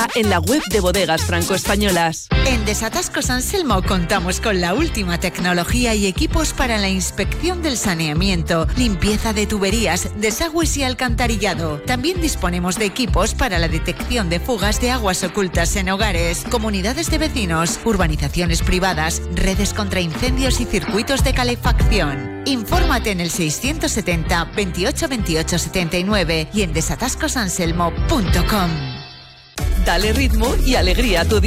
Reserva en la web de Bodegas Franco-Españolas. En Desatascos Anselmo contamos con la última tecnología y equipos para la inspección del saneamiento, limpieza de tuberías, desagües y alcantarillado. También disponemos de equipos para la detección de fugas de aguas ocultas en hogares, comunidades de vecinos, urbanizaciones privadas, redes contra incendios y circuitos de calefacción. Infórmate en el 670 28 28 79 y en desatascosanselmo.com. Dale ritmo y alegría a tu día.